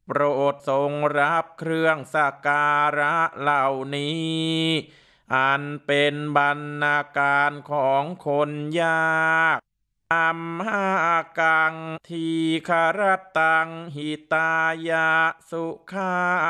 โปรดทรงรับเครื่องสักการะเหล่านี้อันเป็นบรรณาการของคนยากอัมหากังทีคารตังหิตายะสุขา